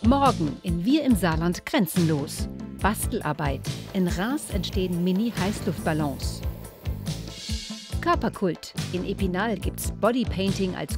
Morgen in Wir im Saarland grenzenlos. Bastelarbeit. In Reims entstehen Mini-Heißluftballons. Körperkult. In Epinal gibt's Bodypainting als